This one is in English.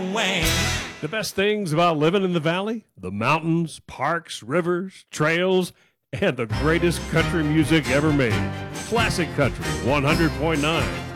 wang. The best things about living in the valley? The mountains, parks, rivers, trails, and the greatest country music ever made. Classic Country 100.9.